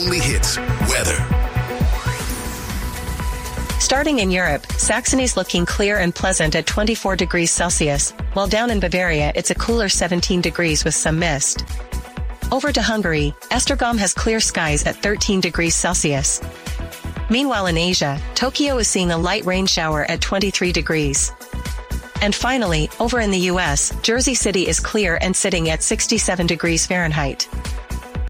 only hits, weather. Starting in Europe, Saxony's looking clear and pleasant at 24 degrees Celsius, while down in Bavaria it's a cooler 17 degrees with some mist. Over to Hungary, Esztergom has clear skies at 13 degrees Celsius. Meanwhile in Asia, Tokyo is seeing a light rain shower at 23 degrees. And finally, over in the US, Jersey City is clear and sitting at 67 degrees Fahrenheit.